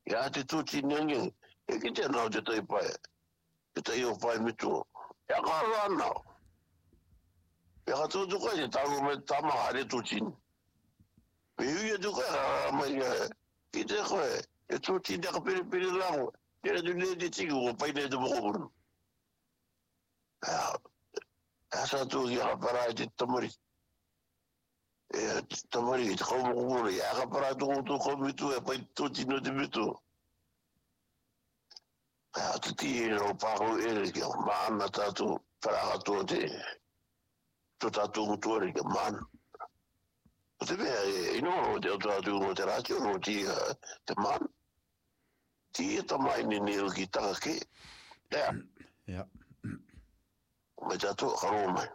Ya te tuti nyanyi. E ki te nao te tai pai. Te tai o pai mitu. Ya ka rana. Ya ka tutu kai te tangu me tama hare tuti. Me hui tu kai rara mai ya. Ki te koe. E tuti te ka piri lango. Te re tu ne te tiku o pai ne te mokokunu. Ya sa tu ki ha parai te tamari. E tamari te kau mokokunu. Ya ka parai tu kutu kau mitu e pai tuti no te mitu. Te ti o pāko ere ki maana tātou wharahatua to tātou ngutuare ki maana. O te mea ino te o tātou o te rāti o te maana. Ti e tamaini ni o ki taka ke. Ja. Me tātou karo mai.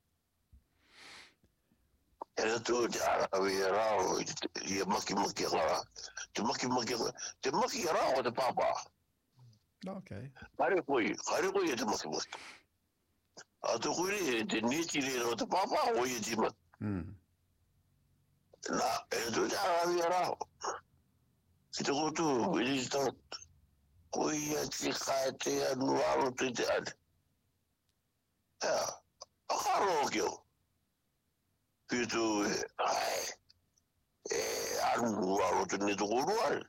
E rātou te arawi e rao i e maki ngara. Te maki rao o te pāpā. Okay. Kare koi e te maki. A te koere te neti re o te pāpā o i e te maki. Nā, e tu te arawi e rao. Ki te kotu, i te tātou. Koi a te kai te anu aro te ane. A karo o kio. Ki tu anu aro te neto koruare.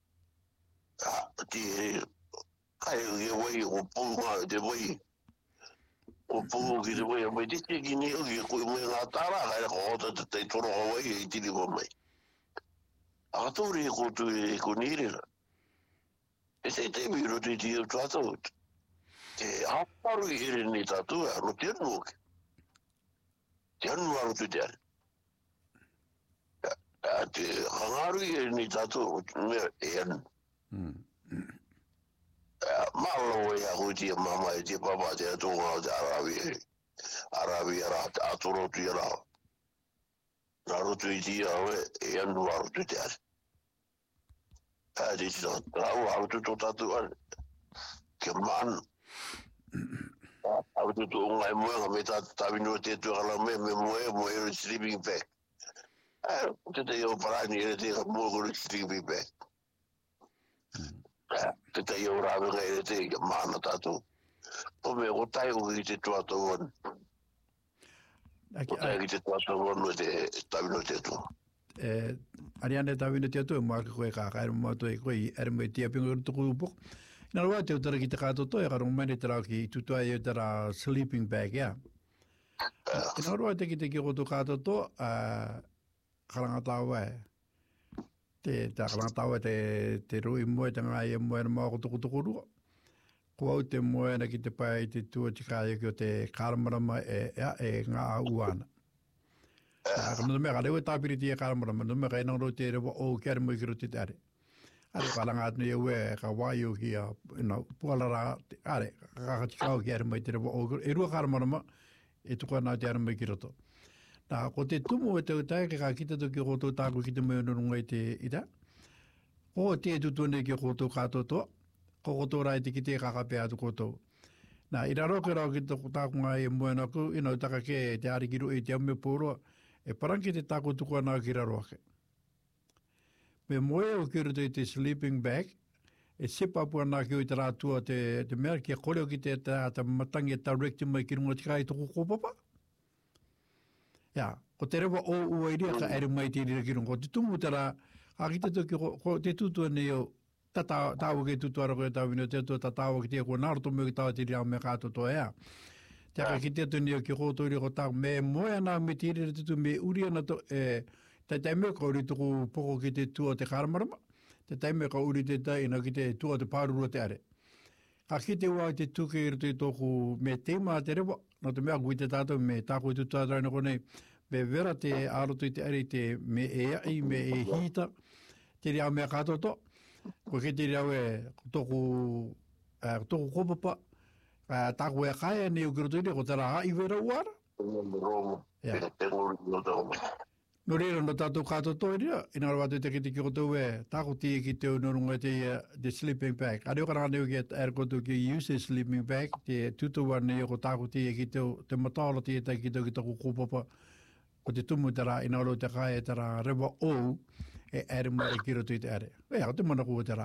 Ti kai e wai o punga te wai. O punga ki te wai a mai te ki ni o ki koe mai ngā tāra kai ko hota te te toro o wai e tiri wa mai. A katori e kotu e ko nirera. E se te miro te ti o tātou. Te haparu i ere ni tātou e anu te anu oke. Te anu anu te te ane. Te hangaru i ere ni tātou e anu. Malo e a huti e mama e te papa te atonga o te arawi e. Arawi e rā te atorotu e rā. Nā rotu i tia e anu arotu te ane. Te tira, rau arotu tō tātou ane. Ke manu. Arotu tō ngai moenga me tā tawino te tuakala me moe ro sleeping bag. Te te o parani e te moe ro sleeping bag. Te te o rāwenga e te mana tātou. Po me o tai o ki te tuatou anu. O tai ki te tuatou anu e te tawino te tu. Ariane tawino te tu, mua ka koe kākai mua toi koe i ermoi tia pingo tuku upok. Nā rua te utara ki te kātoto e karong mene te rau ki tutua e utara sleeping bag, ia. Nā rua te ki te ki koto kātoto, karangatawa e. Te karangatawa te rui moe, te ngai e moe na mao tuku rua. Ko au te moe na ki te pai te tua te kāia ki o te kāramarama e ngā uana. Kama mea ka rewa tāpiriti e kāramarama, no mea ka enangro te rewa o kia mo i kiro te are. Are karanga atu e ue ka wai o ki a pualara, are, kakatikau ki are mai te rewa o e rua kāramarama e tukua nā te are mai ki roto. Nā, ko te tumu e te utai, ka kita toki koto tāku ki te mea nurunga i te ita. Ko te tutune ki koto kātotoa, ko koto rai te ki te kakapea atu koto. Nā, i raro ke rao ki te tāku ngai e mua naku, ina utaka ke te arikiru i te ame pōroa, e parangi te tāku tukua nā ki raro ake. Me moe o ki ruto i te sleeping bag, e sepapua nā ki o i te rātua te mea, ki a koreo ki te matangi e directi mai ki runga tika i toko kōpapa. Ia, ko te rewa o ua iria ka ere mai te rira ki runga. Ko te tumu tera, a ki te toki, ko te tutua nei o, tāua ke tutua rako e tāwino, te tua tāua ki te ko nāroto meo ki tāua te rira me kātoto ea. Te aka ki te tuni o ki koto iri ko tāu, me moe anā me te rira tutu, me uri ana to, te taimea ka uri tuku poko ki te tua te kāramarama, te taimea ka uri te taina ki te tua te pārurua te are. Ka ki te wai te tuke i rito i tōku me teima te rewa, no te mea kui te tātou me tāku i tutua traina konei, me vera te aroto i te are te me e ai, me e hita, te rea mea kātoto, ko ki te rea e tōku kopapa, tāku e kaya ni o kirotoi ko te raha i vera uara. No reira no tātou kātoto i rea, ina rawa te ki kotou e tāku tia ki te unorunga te sleeping bag. A reo karanga neo ki e kotou ki use sleeping bag, te tutua neo ko tāku tia ki te mataora tia ki te tōku kopapa, ko te tumu te rā, ina ro te kai e te rā rewa ou, e ere mai ki roto i te are. Ea, o te mana kua te rā.